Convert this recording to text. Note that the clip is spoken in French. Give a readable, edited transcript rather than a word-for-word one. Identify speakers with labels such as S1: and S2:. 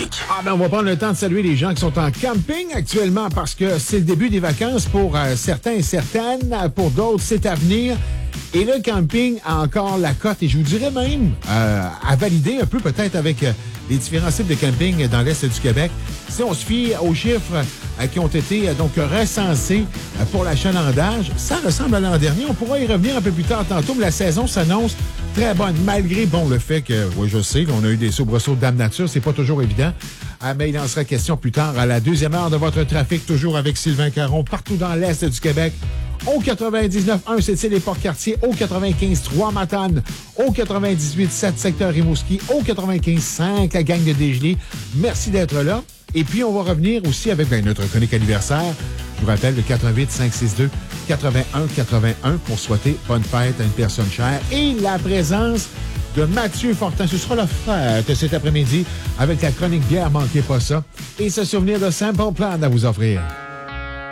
S1: trafic.
S2: Ah ben on va prendre le temps de saluer les gens qui sont en camping actuellement parce que c'est le début des vacances pour certains et certaines. Pour d'autres, c'est à venir. Et le camping a encore la cote et je vous dirais même à valider un peu peut-être avec les différents sites de camping dans l'Est du Québec. Si on se fie aux chiffres qui ont été donc recensés pour l'achalandage, ça ressemble à l'an dernier. On pourra y revenir un peu plus tard tantôt, mais la saison s'annonce très bonne, malgré le fait que, oui, je sais, on a eu des soubresauts de Dame Nature, c'est pas toujours évident. Mais il en sera question plus tard à la deuxième heure de votre trafic, toujours avec Sylvain Caron, partout dans l'Est du Québec. Au 99.1, c'est les Port-Cartier. Au 95.3, Matane. Au 98.7, secteur Rimouski. Au 95.5, la gang de Dégelé. Merci d'être là. Et puis, on va revenir aussi avec notre chronique anniversaire. Je vous rappelle, le 88-562-8181 pour souhaiter bonne fête à une personne chère. Et la présence de Mathieu Fortin. Ce sera la fête cet après-midi avec la chronique bière. Manquez pas ça. Et ce souvenir de Simple Plan à vous offrir.